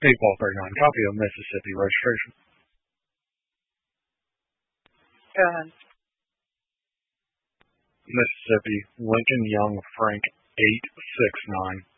8-39, copy of Mississippi registration. Go ahead. Mississippi, Lincoln Young Frank 869.